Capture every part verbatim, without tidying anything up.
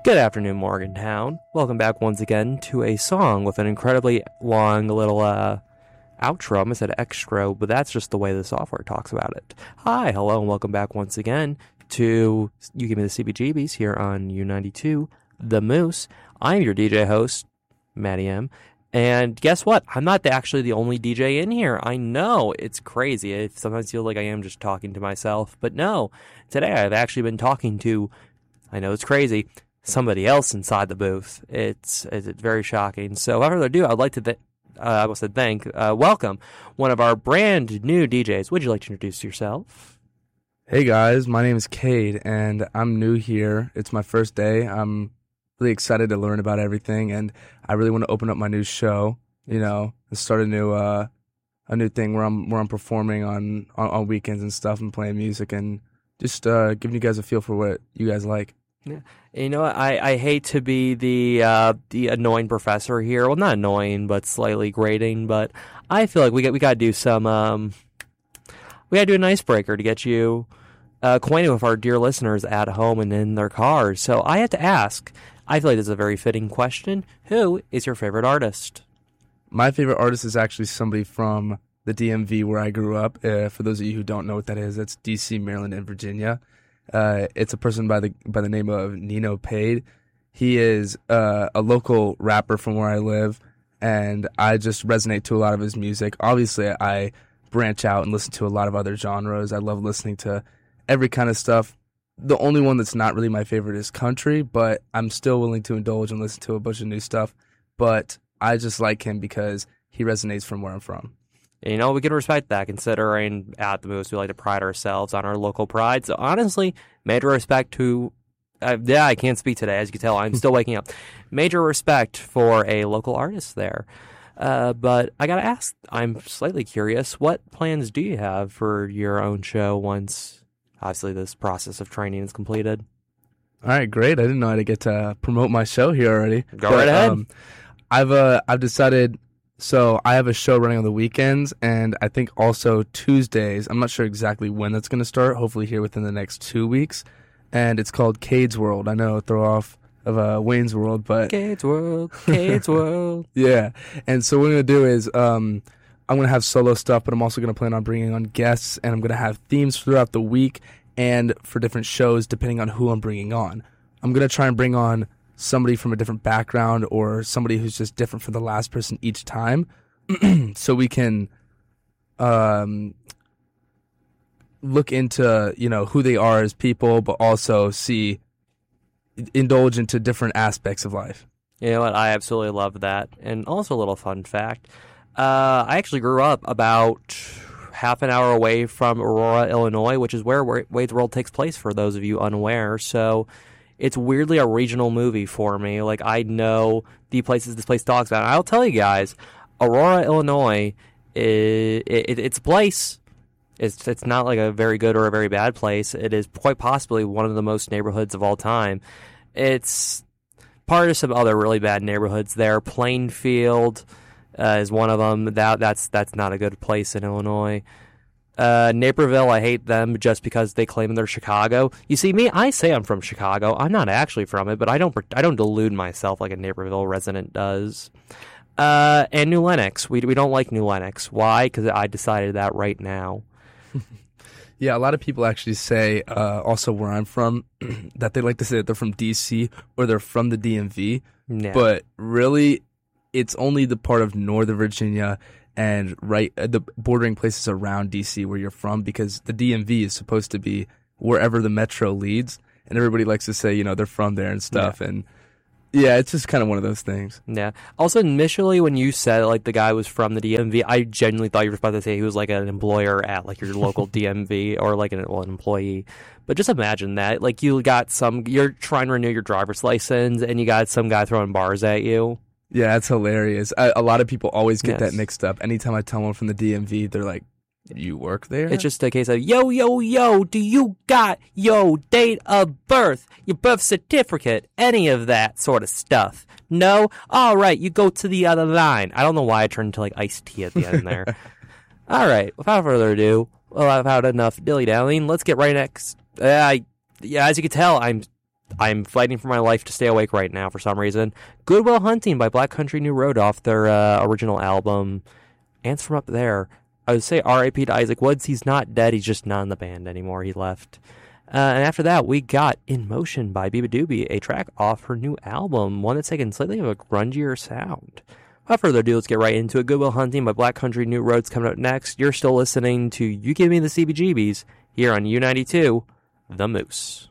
Good afternoon, Morgantown. Welcome back once again to a song with an incredibly long little uh, outro. I said extra, but that's just the way the software talks about it. Hi, hello, and welcome back once again to You Give Me the C B G Bs here on U ninety-two, The Moose. I'm your D J host, Matty M. And guess what? I'm not actually the only D J in here. I know, it's crazy. I sometimes feel like I am just talking to myself. But no, today I've actually been talking to, I know it's crazy, somebody else inside the booth. It's it's very shocking. So without further ado, I'd like to, th- uh, I will say thank, uh, welcome one of our brand new D Js. Would you like to introduce yourself? Hey guys, my name is Cade, and I'm new here. It's my first day. I'm really excited to learn about everything, and I really want to open up my new show, you know, and start a new uh, a new thing where I'm where I'm performing on, on, on weekends and stuff and playing music and just uh, giving you guys a feel for what you guys like. Yeah. You know what? I, I hate to be the uh, the annoying professor here. Well, not annoying, but slightly grating. But I feel like we got we got to do some um, we got to do an icebreaker to get you uh, acquainted with our dear listeners at home and in their cars. So I have to ask. I feel like this is a very fitting question. Who is your favorite artist? My favorite artist is actually somebody from the D M V where I grew up. Uh, for those of you who don't know what that is, that's D C, Maryland, and Virginia. Uh, it's a person by the by the name of Nino Pade. He is uh, a local rapper from where I live, and I just resonate to a lot of his music. Obviously, I branch out and listen to a lot of other genres. I love listening to every kind of stuff. The only one that's not really my favorite is country, but I'm still willing to indulge and listen to a bunch of new stuff. But I just like him because he resonates from where I'm from. You know, we can respect that, considering at the Moose we like to pride ourselves on our local pride. So honestly, major respect to, uh, yeah, I can't speak today, as you can tell. I'm still waking up. Major respect for a local artist there. Uh, but I gotta ask, I'm slightly curious, what plans do you have for your own show once, obviously, this process of training is completed? All right, great. I didn't know how to get to promote my show here already. Go but, right ahead. Um, I've uh, I've decided. So I have a show running on the weekends, and I think also Tuesdays. I'm not sure exactly when that's going to start. Hopefully here within the next two weeks. And it's called Cade's World. I know, throw off of uh, Wayne's World, but Cade's World, Cade's World. Yeah. And so what I'm going to do is um, I'm going to have solo stuff, but I'm also going to plan on bringing on guests, and I'm going to have themes throughout the week and for different shows depending on who I'm bringing on. I'm going to try and bring on somebody from a different background or somebody who's just different from the last person each time so we can um, look into, you know, who they are as people, but also see, indulge into different aspects of life. You know what? I absolutely love that. And also a little fun fact. Uh, I actually grew up about half an hour away from Aurora, Illinois, which is where Wade's World takes place, for those of you unaware. So it's weirdly a regional movie for me. Like, I know the places this place talks about. And I'll tell you guys, Aurora, Illinois, is, it, it's a place. It's it's not like a very good or a very bad place. It is quite possibly one of the most neighborhoods of all time. It's part of some other really bad neighborhoods there. Plainfield uh, is one of them. That that's that's not a good place in Illinois. Uh, Naperville, I hate them just because they claim they're Chicago. You see, me, I say I'm from Chicago. I'm not actually from it, but I don't I don't delude myself like a Naperville resident does. Uh, and New Lenox. We we don't like New Lenox. Why? Because I decided that right now. Yeah, a lot of people actually say, uh, also where I'm from, that they like to say that they're from D C or they're from the D M V. Yeah. But really, it's only the part of Northern Virginia and right uh, the bordering places around D C where you're from, because the D M V is supposed to be wherever the metro leads, and everybody likes to say, you know, they're from there and stuff. Yeah. And yeah, it's just kind of one of those things. Yeah. Also, initially, when you said like the guy was from the D M V, I genuinely thought you were about to say he was like an employer at like your local D M V or like an, well, an employee. But just imagine that, like, you got some, you're trying to renew your driver's license, and you got some guy throwing bars at you. Yeah, that's hilarious. I, a lot of people always get Yes. that mixed up. Anytime I tell one from the D M V, they're like, you work there? It's just a case of, yo, yo, yo, do you got your date of birth, your birth certificate, any of that sort of stuff? No? All right, you go to the other line. I don't know why I turned into, like, iced tea at the end there. All right, without further ado, well, I've had enough dilly-dallying. Let's get right next. Uh, I, yeah, as you can tell, I'm I'm fighting for my life to stay awake right now for some reason. Good Will Hunting by Black Country New Road off their uh, original album. Ants from Up There. I would say R I P to Isaac Woods. He's not dead. He's just not in the band anymore. He left. Uh, and after that, we got In Motion by Biba Doobie, a track off her new album, one that's taken slightly of a grungier sound. Without further ado, let's get right into it. Good Will Hunting by Black Country New Roads coming up next. You're still listening to You Give Me the C B G Bs here on U ninety-two, The Moose.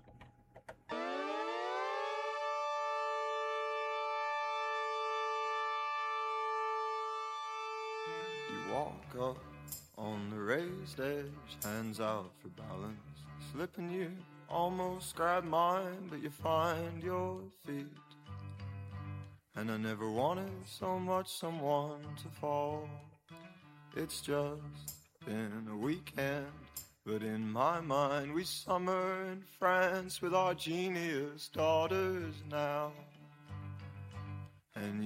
Up on the raised edge, hands out for balance, slipping you almost grab mine, but you find your feet. And I never wanted so much someone to fall. It's just been a weekend, but in my mind we summer in France with our genius daughters now.